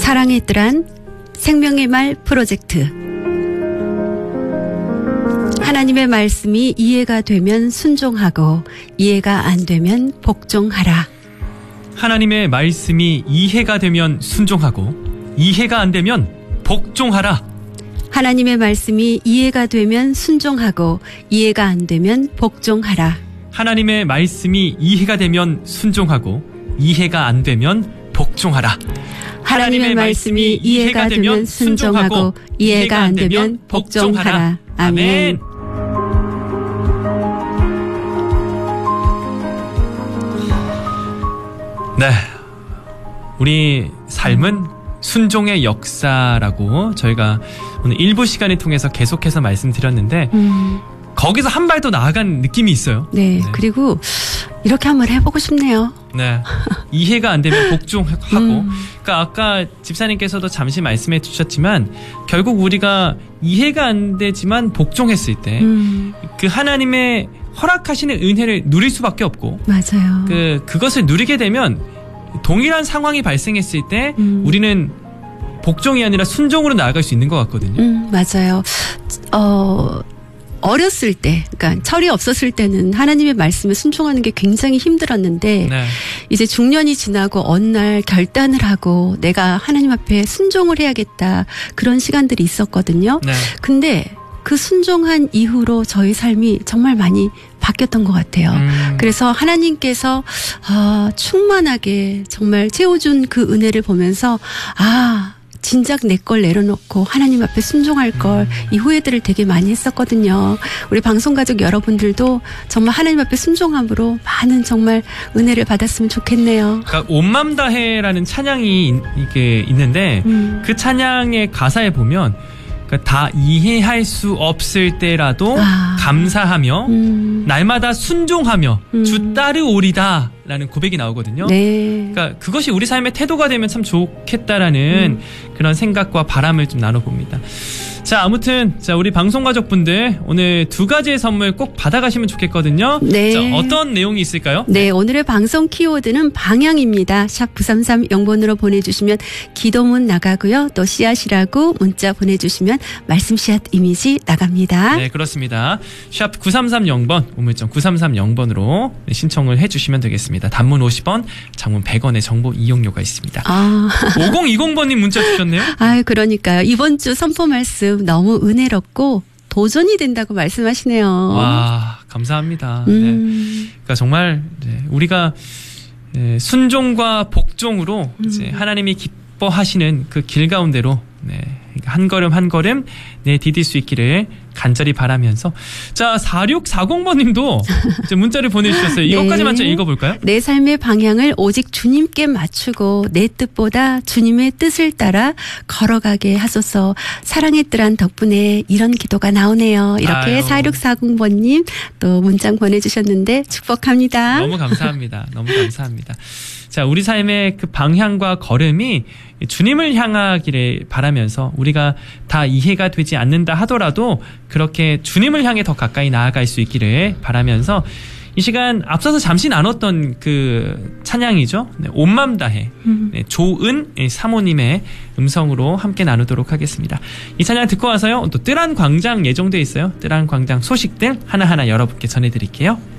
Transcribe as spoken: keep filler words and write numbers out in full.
사랑의 뜰한 생명의 말 프로젝트. 하나님의 말씀이 이해가 되면 순종하고 이해가 안 되면 복종하라. 하나님의 말씀이 이해가 되면 순종하고 이해가 안 되면 복종하라. 하나님의 말씀이 이해가 되면 순종하고 이해가 안 되면 복종하라. 하나님의 말씀이 이해가 되면 순종하고 이해가 안 되면 복종하라. 하나님의 말씀이 이해가 되면 순종하고 이해가 안 되면 복종하라. 아멘. 네, 우리 삶은 순종의 역사라고 저희가 오늘 일부 시간을 통해서 계속해서 말씀드렸는데 음. 거기서 한 발 더 나아간 느낌이 있어요. 네, 네, 그리고 이렇게 한번 해보고 싶네요. 네, 이해가 안 되면 복종하고 음. 그러니까 아까 집사님께서도 잠시 말씀해 주셨지만 결국 우리가 이해가 안 되지만 복종했을 때 그 음. 하나님의 허락하시는 은혜를 누릴 수밖에 없고 맞아요. 그 그것을 누리게 되면 동일한 상황이 발생했을 때 음. 우리는 복종이 아니라 순종으로 나아갈 수 있는 것 같거든요. 음, 맞아요. 어, 어렸을 때, 그러니까 철이 없었을 때는 하나님의 말씀에 순종하는 게 굉장히 힘들었는데 네. 이제 중년이 지나고 어느 날 결단을 하고 내가 하나님 앞에 순종을 해야겠다 그런 시간들이 있었거든요. 네. 근데 그 순종한 이후로 저희 삶이 정말 많이 바뀌었던 것 같아요. 음. 그래서 하나님께서 아, 충만하게 정말 채워준 그 은혜를 보면서 아 진작 내 걸 내려놓고 하나님 앞에 순종할 걸 이 후회들을 되게 많이 했었거든요. 우리 방송가족 여러분들도 정말 하나님 앞에 순종함으로 많은 정말 은혜를 받았으면 좋겠네요. 그러니까 온맘 다해라는 찬양이 이게 있는데 음. 그 찬양의 가사에 보면 그러니까 다 이해할 수 없을 때라도 아. 감사하며 음. 날마다 순종하며 음. 주 따르오리다 라는 고백이 나오거든요. 네. 그러니까 그것이 우리 삶의 태도가 되면 참 좋겠다라는 음. 그런 생각과 바람을 좀 나눠봅니다. 자, 아무튼 자 우리 방송 가족분들 오늘 두 가지의 선물 꼭 받아가시면 좋겠거든요. 네. 자, 어떤 내용이 있을까요? 네, 오늘의 방송 키워드는 방향입니다. 샵 구삼삼 영번으로 보내주시면 기도문 나가고요. 또 씨앗이라고 문자 보내주시면 말씀 씨앗 이미지 나갑니다. 네, 그렇습니다. 샵 구삼삼 영번 우물정 구삼삼 영번으로 신청을 해주시면 되겠습니다. 단문 오십 원, 장문 백 원의 정보 이용료가 있습니다. 아. 오공이공번님 문자 주셨네요. 아, 그러니까요. 이번 주 선포 말씀 너무 은혜롭고 도전이 된다고 말씀하시네요. 와, 감사합니다. 음. 네. 그러니까 정말 네, 우리가 네, 순종과 복종으로 음. 이제 하나님이 기뻐하시는 그 길 가운데로 네, 한 걸음 한 걸음 네, 디딜 수 있기를 간절히 바라면서 자 사육사공번님도 이제 문자를 보내주셨어요. 이것까지만 좀 네. 읽어볼까요? 내 삶의 방향을 오직 주님께 맞추고 내 뜻보다 주님의 뜻을 따라 걸어가게 하소서. 사랑의 뜰한 덕분에 이런 기도가 나오네요. 이렇게 아유. 사육사공번님 또 문장 보내주셨는데 축복합니다. 너무 감사합니다. 너무 감사합니다. 자, 우리 삶의 그 방향과 걸음이 주님을 향하기를 바라면서 우리가 다 이해가 되지 않는다 하더라도 그렇게 주님을 향해 더 가까이 나아갈 수 있기를 바라면서 이 시간 앞서서 잠시 나눴던 그 찬양이죠. 네, 온맘 다해 음. 네, 조은 사모님의 음성으로 함께 나누도록 하겠습니다. 이 찬양 듣고 와서요. 또 뜰한 광장 예정돼 있어요. 뜰한 광장 소식들 하나하나 여러분께 전해드릴게요.